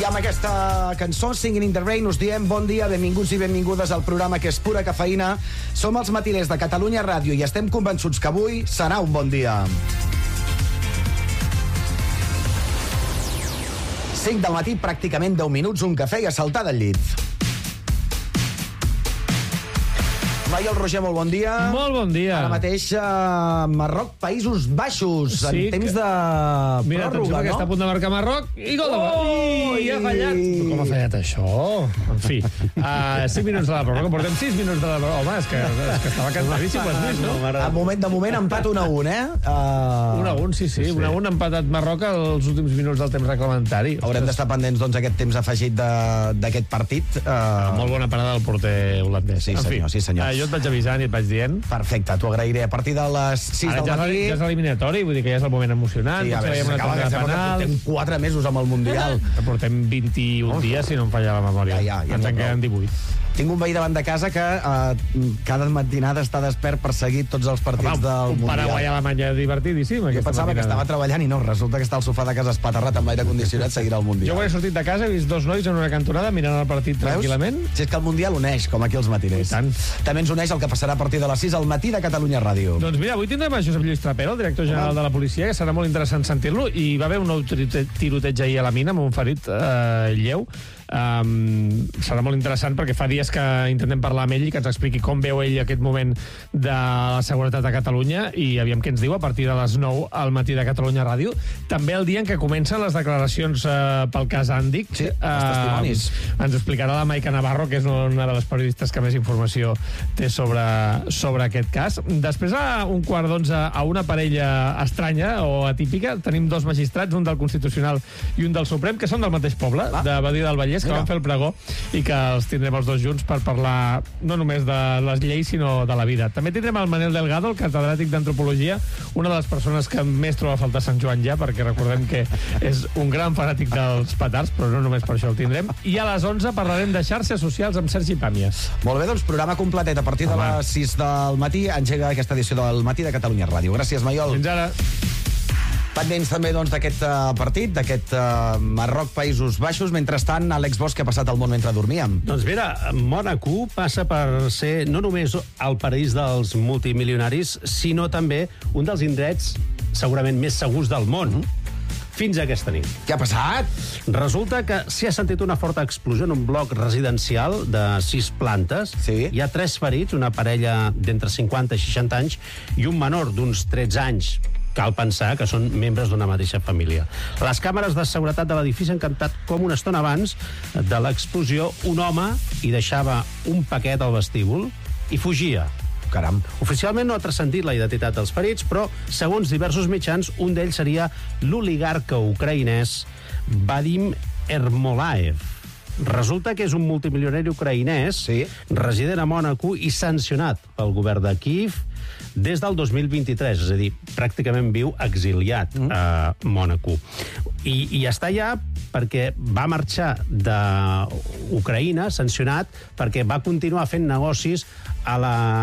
I amb aquesta cançó, Singing in the Rain, us diem bon dia, benvinguts i benvingudes al programa que és pura cafeïna. Som els matiners de Catalunya Ràdio i estem convençuts que avui serà un bon dia. 5 del matí, pràcticament 10 minuts, un cafè i a saltar del llit. Maiol Roger, molt bon dia. Molt bon dia. Ara mateix Marroc, Països Baixos, sí, en temps de mira, pròrroga, que està a punt de marcar Marroc i gol de Marroc. I ha fallat. Com ha fallat això? En fi, 5 minuts de la pròrroga, portem 6 minuts de la pròrroga. Home, és que estava cantadíssim, has vist, no? De moment empat 1-1, eh? 1-1, sí. 1-1 empatat Marroc als últims minuts del temps reglamentari. Haurem d'estar pendents, doncs, aquest temps afegit d'aquest partit. Molt bona parada del porter holandès. Sí, senyor. Jo et vaig avisant i et vaig dient. Perfecte, t'ho agrairé. A partir de les 6 del matí... Ja és eliminatori, vull dir que ja és el moment emocionant. Sí, a veure, s'acaba que portem 4 mesos amb el Mundial. Portem 21 dies, si no em falla la memòria. Ja ens en queden 18. Tinc un veí davant de casa que cada matinada està despert per seguir tots els partits del Mundial. Un Paraguai-Alemanya divertidíssim. Jo pensava que estava treballant i no, resulta que està al sofà de casa espaterrat amb l'aire condicionat seguint el Mundial. Jo quan he sortit de casa he vist 2 nois en una cantonada mirant el partit tranquil·lament. Si és que el Mundial uneix, com aquí els matiners. També ens uneix el que passarà a partir de les 6 al matí de Catalunya Ràdio. Doncs mira, avui tindrem a Josep Lluís Trapero, el director general de la policia, que serà molt interessant sentir-lo, i va haver un nou tiroteig ahir a la mina amb un ferit lleu. Serà molt interessant perquè fa dies que intentem parlar amb ell i que ens expliqui com veu ell aquest moment de la seguretat a Catalunya, i aviam què ens diu a partir de les 9 al matí de Catalunya Ràdio. També el dia en què comencen les declaracions pel cas Àndic. Sí, els testimonis. Ens explicarà la Maica Navarro, que és una de les periodistes que més informació té sobre aquest cas. Després, a 11:15, a una parella estranya o atípica, tenim 2 magistrats, un del Constitucional i un del Suprem, que són del mateix poble, de Badia del Vallès, que van fer el pregó, i que els tindrem els 2 junts per parlar no només de les lleis, sinó de la vida. També tindrem el Manel Delgado, el catedràtic d'Antropologia, una de les persones que més troba a faltar Sant Joan ja, perquè recordem que és un gran fanàtic dels petards, però no només per això el tindrem. I a les 11 parlarem de xarxes socials amb Sergi Pàmies. Molt bé, doncs programa completet. A partir de les 6 del matí engega aquesta edició del Matí de Catalunya Ràdio. Gràcies, Maiol. Fins ara. Pendents també d'aquest partit, d'aquest Marroc-Països Baixos. Mentrestant, Àlex Bosch, què ha passat al món mentre dormíem? Doncs mira, Mònaco passa per ser no només el paradís dels multimilionaris, sinó també un dels indrets segurament més segurs del món. Fins aquesta nit. Què ha passat? Resulta que s'hi ha sentit una forta explosió en un bloc residencial de 6 plantes. Sí. Hi ha 3 ferits, una parella d'entre 50 i 60 anys i un menor d'uns 13 anys. Cal pensar que són membres d'una mateixa família. Les càmeres de seguretat de l'edifici han captat com una estona abans de l'explosió un home hi deixava un paquet al vestíbul i fugia. Caram. Oficialment no ha transcendit la identitat dels ferits, però, segons diversos mitjans, un d'ells seria l'oligarca ucraïnès Vadim Ermolaev. Resulta que és un multimilionari ucraïnès, resident a Mònaco i sancionat pel govern de Kíev des del 2023, és a dir, pràcticament viu exiliat a Mònaco. I està allà perquè va marxar d'Ucraïna, sancionat, perquè va continuar fent negocis a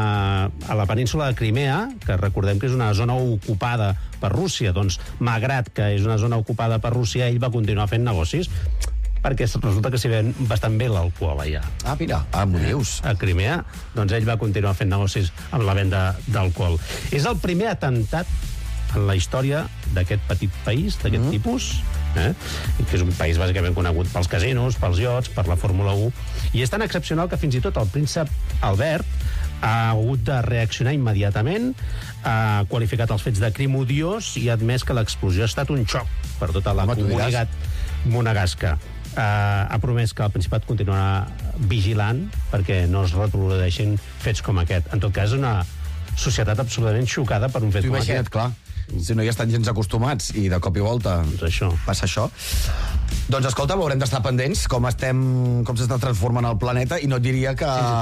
la península de Crimea, que recordem que és una zona ocupada per Rússia. Doncs, malgrat que és una zona ocupada per Rússia, ell va continuar fent negocis, perquè resulta que s'hi ven bastant bé l'alcohol allà. Ah, mira, m'ho dius. A Crimea, doncs ell va continuar fent negocis amb la venda d'alcohol. És el primer atemptat en la història d'aquest petit país, d'aquest tipus, que és un país bàsicament conegut pels casinos, pels iots, per la Fórmula 1, i és tan excepcional que fins i tot el príncep Albert ha hagut de reaccionar immediatament, ha qualificat els fets de crim odiós i ha admès que l'explosió ha estat un xoc per tota la comunitat monegasca. Ha promès que el Principat continuarà vigilant perquè no es reprodueixin fets com aquest. En tot cas, és una societat absolutament xocada per un fet com aquest. Imagina't, clar. Si no hi estan gens acostumats i de cop i volta passa això. Doncs escolta, haurem d'estar pendents com s'està transformant el planeta, i no et diria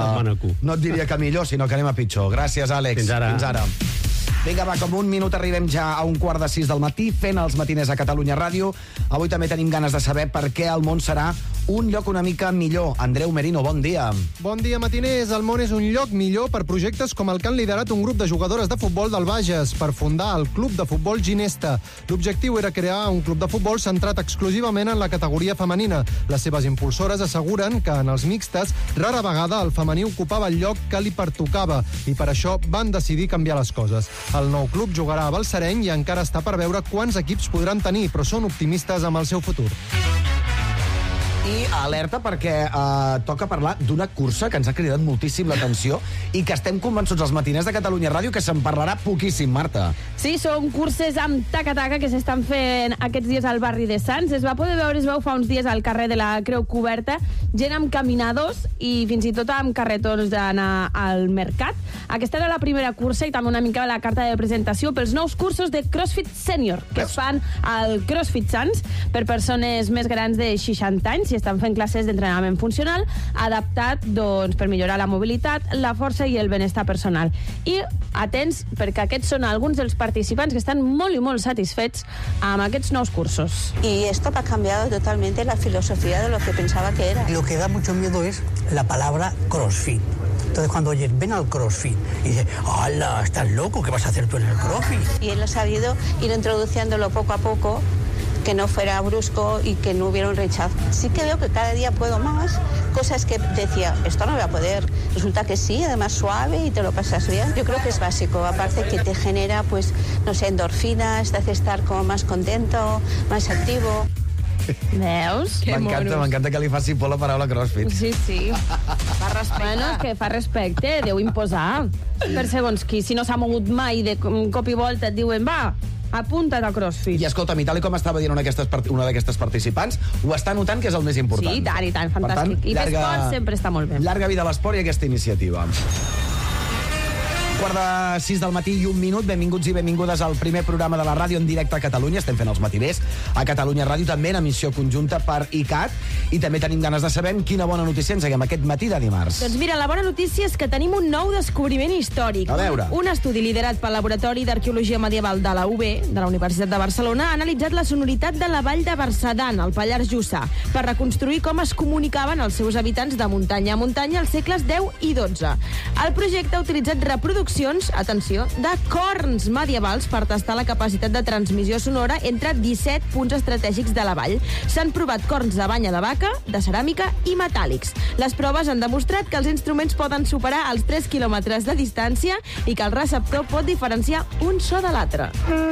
que millor, sinó que anem a pitjor. Gràcies, Àlex. Fins ara. Fins ara. Vinga, va, com un minut arribem ja a 5:15 del matí fent els matiners a Catalunya Ràdio. Avui també tenim ganes de saber per què el món serà un lloc una mica millor. Andreu Merino, bon dia. Bon dia, matiners. El món és un lloc millor per projectes com el que han liderat un grup de jugadores de futbol del Bages per fundar el Club de Futbol Ginesta. L'objectiu era crear un club de futbol centrat exclusivament en la categoria femenina. Les seves impulsores asseguren que en els mixtes rara vegada el femení ocupava el lloc que li pertocava i per això van decidir canviar les coses. El nou club jugarà a Balsareny i encara està per veure quants equips podran tenir, però són optimistes amb el seu futur. I alerta perquè toca parlar d'una cursa que ens ha cridat moltíssim l'atenció i que estem convençuts als matiners de Catalunya Ràdio que se'n parlarà poquíssim, Marta. Sí, són curses amb taca-taca que s'estan fent aquests dies al barri de Sants. Es va poder veure, es veu fa uns dies al carrer de la Creu Coberta, gent amb caminadors i fins i tot amb carretons d'anar al mercat. Aquesta era la primera cursa i també una mica la carta de presentació pels nous cursos de CrossFit Senior que es fan al CrossFit Sants per persones més grans de 60 anys i estan fent classes d'entrenament funcional adaptat per millorar la mobilitat, la força i el benestar personal. I atents, perquè aquests són alguns dels participants que estan molt i molt satisfets amb aquests nous cursos. Y esto ha cambiado totalmente la filosofía de lo que pensaba que era. Lo que da mucho miedo es la palabra CrossFit. Entonces cuando oyes, ven al CrossFit, y dices, ¡hala, estás loco! ¿Qué vas a hacer tú en el CrossFit? Y él ha sabido ir introduciéndolo poco a poco, que no fuera brusco y que no hubiera un rechazo. Sí que veo que cada día puedo más, cosas que decía, esto no voy a poder. Resulta que sí, además suave y te lo pasas bien. Yo creo que es básico, aparte que te genera, pues, no sé, endorfinas, te hace estar como más contento, más activo. Veus? M'encanta que li faci por la paraula CrossFit. Sí, sí. Fa respecte. Bueno, és que fa respecte, deu imposar. Per segons qui, si no s'ha mogut mai de cop i volta et diuen, va, apunta't a CrossFit. I escolta'm, i tal com estava dient una d'aquestes participants, ho està notant que és el més important. Sí, i tant, fantàstic. I l'esport sempre està molt bé. Llarga vida a l'esport i aquesta iniciativa. 5:15 del matí i 1 minut. Benvinguts i benvingudes al primer programa de la ràdio en directe a Catalunya. Estem fent els matiners a Catalunya Ràdio, també en emissió conjunta per ICAT. I també tenim ganes de saber quina bona notícia ens haguem aquest matí de dimarts. Doncs mira, la bona notícia és que tenim un nou descobriment històric. A veure. Un estudi liderat pel Laboratori d'Arqueologia Medieval de la UB, de la Universitat de Barcelona, ha analitzat la sonoritat de la vall de Barcedan, al Pallars Jussà, per reconstruir com es comunicaven els seus habitants de muntanya a muntanya als segles X i XII. El projecte ha utilitzat reproduccions, atenció, de corns medievals per tastar la capacitat de transmissió sonora entre 17 punts estratègics de la vall. S'han provat corns de banya de vaca, de ceràmica i metàl·lics. Les proves han demostrat que els instruments poden superar els 3 quilòmetres de distància i que el receptor pot diferenciar un so de l'altre.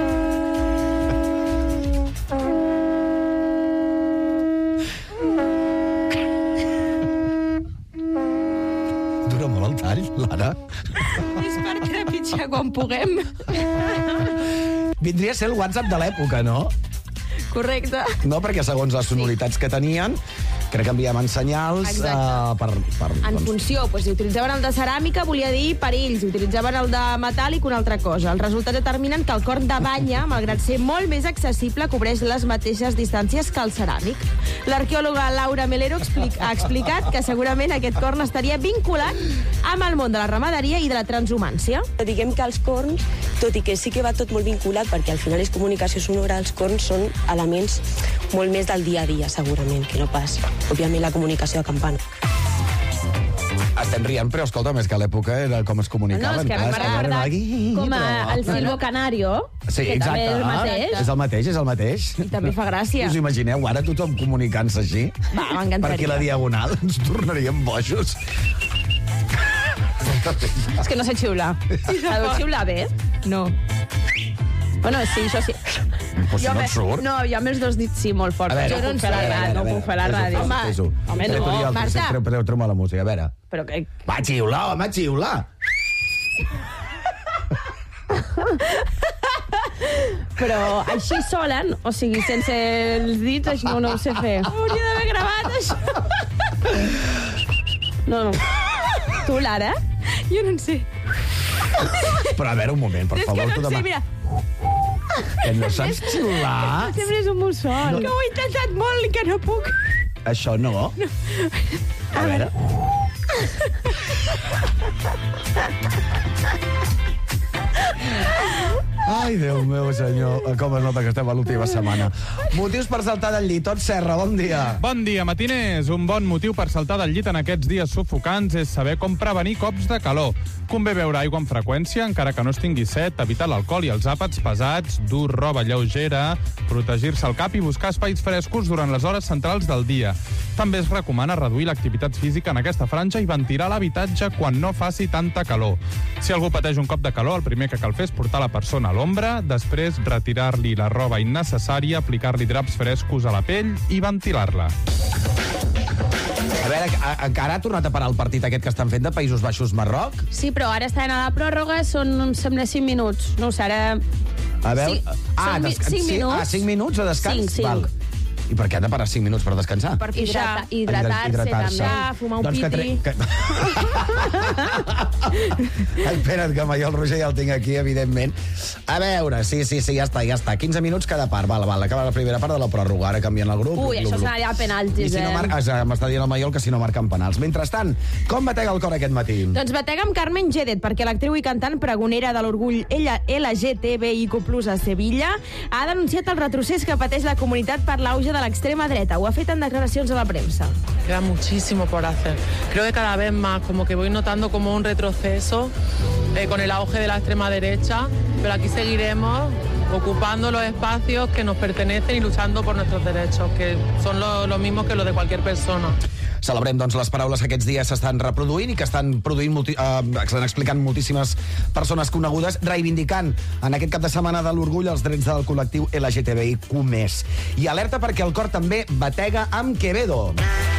Dura molt el tall, Lara. És per trepitjar quan puguem. Vindria a ser el WhatsApp de l'època, no? Correcte. No, perquè segons les sonoritats que tenien, crec que enviaven senyals en funció, si utilitzaven el de ceràmica volia dir perills, si utilitzaven el de metàl·lic una altra cosa. Els resultats determinen que el corn de banya, malgrat ser molt més accessible, cobreix les mateixes distàncies que el ceràmic. L'arqueòloga Laura Melero ha explicat que segurament aquest corn estaria vinculat amb el món de la ramaderia i de la transhumància. Diguem que els corns, tot i que sí que va tot molt vinculat, perquè al final és comunicació sonora, els corns són elements molt més del dia a dia, segurament, que no pas, òbviament, la comunicació de campana. Estem rient, però escolta'm, és que a l'època era com es comunicaven. No, és que m'ha recordat com el Silvo Canario, sí, que exacte, també és el mateix. És el mateix. I també fa gràcia. Us imagineu ara tothom comunicant-se així? Va, m'encantaria. Per aquí la diagonal ens tornaríem bojos. És que no sé xiular. Sabeu xiular bé? No. Bueno, sí, això sí. Però si no et surt. No, jo amb els dos dits sí, molt fort. Jo no puc fer la ràdio. Home, no, Marta. Treu-me la música, a veure. Però que... Va, xiular, home, xiular. Però així sola, o sigui, sense els dits, això no ho sé fer. Hauria d'haver gravat, això. No. Tu, Lara? Jo no en sé. Però a veure, un moment, per favor. És que no en sé, mira. Que no saps xiular? Sempre és un mussol. Que ho he intentat molt i que no puc. Això no? A veure. Ai, Déu meu senyor, com es nota que estem a l'última setmana. Motius per saltar del llit. Tot Serra, bon dia. Bon dia, matiners. Un bon motiu per saltar del llit en aquests dies sufocants és saber com prevenir cops de calor. Convé beure aigua amb freqüència, encara que no es tingui set, evitar l'alcohol i els àpats pesats, dur roba lleugera, protegir-se el cap i buscar espais frescos durant les hores centrals del dia. També es recomana reduir l'activitat física en aquesta franja i ventilar l'habitatge quan no faci tanta calor. Si algú pateix un cop de calor, el primer que cal fer és portar la persona a l'ombra, després retirar-li la roba innecessària, aplicar-li draps frescos a la pell i ventilar-la. A veure, encara ha tornat a parar el partit aquest que estan fent de Països Baixos-Marroc? Sí, però ara estan a la pròrroga, són, em sembla, 5 minuts. No ho sé, ara... A veure... Sí, 5 minuts. 5 minuts de descans? 5. Val. I per què han de parar 5 minuts per descansar? Per hidratar-se també, fumar un piti. Ai, espera't, que jo el Roger ja el tinc aquí, evidentment. A veure, sí, ja està. 15 minuts cada part, val. Acaba la primera part de la pròrroga, ara canvien el grup. Ui, això serà penaltis, I si no m'està dient el Maiol que si no marquen penals. Mentrestant, com batega el cor aquest matí? Doncs batega amb Carmen Jedet, perquè l'actriu i cantant pregonera de l'orgull LGTBIQ+ a Sevilla ha denunciat el retrocés que pateix la comunitat per l'auge de l'extrema dreta. Ho ha fet en declaracions a la premsa. Queda muchísimo por hacer. Creo que cada vez más, como que voy notando como un retroceso con el auge de la extrema derecha, pero aquí seguiremos ocupando los espacios que nos pertenecen y luchando por nuestros derechos, que son los mismos que los de cualquier persona. Celebrem, doncs, les paraules que aquests dies s'estan reproduint i que estan explicant moltíssimes persones conegudes, reivindicant en aquest cap de setmana de l'orgull els drets del col·lectiu LGTBIQ+. I alerta perquè el cor també batega amb Quevedo.